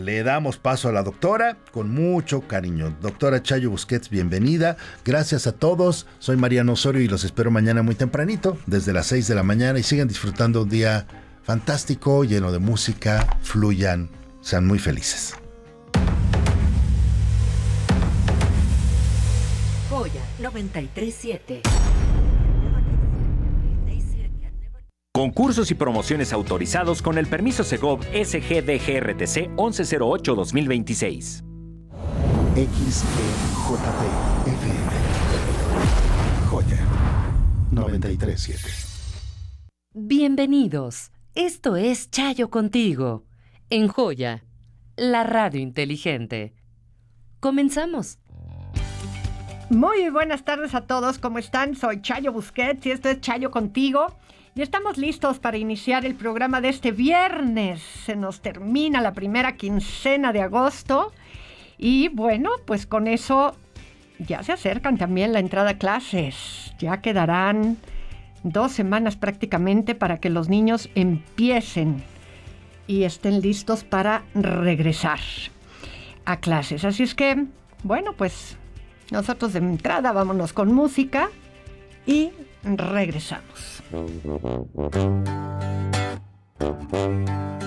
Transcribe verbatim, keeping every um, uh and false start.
le damos paso a la doctora con mucho cariño. Doctora Chayo Busquets, bienvenida. Gracias a todos. Soy Mariano Osorio y los espero mañana muy tempranito, desde las seis de la mañana, y sigan disfrutando un día fantástico, lleno de música. Fluyan, sean muy felices. Joya noventa y tres siete. Concursos y promociones autorizados con el permiso Segov S G D G R T C once cero ocho dos mil veintiséis. X E J P F M. Joya noventa y tres siete. Bienvenidos. Esto es Chayo Contigo, en Joya, la radio inteligente. Comenzamos. Muy buenas tardes a todos, ¿cómo están? Soy Chayo Busquets y esto es Chayo Contigo. Y estamos listos para iniciar el programa de este viernes. Se nos termina la primera quincena de agosto. Y bueno, pues con eso ya se acercan también la entrada a clases. Ya quedarán dos semanas prácticamente para que los niños empiecen y estén listos para regresar a clases. Así es que, bueno, pues nosotros de entrada vámonos con música y regresamos.